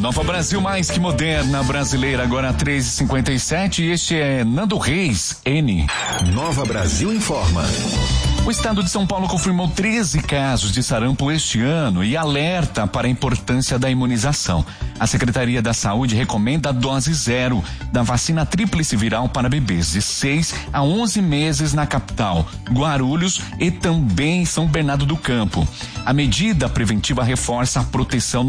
Nova Brasil mais que moderna, brasileira, agora 3h57, e este é Nando Reis, N. Nova Brasil informa. O estado de São Paulo confirmou 13 casos de sarampo este ano e alerta para a importância da imunização. A Secretaria da Saúde recomenda a dose 0 da vacina tríplice viral para bebês de 6 a 11 meses na capital, Guarulhos e também São Bernardo do Campo. A medida preventiva reforça a proteção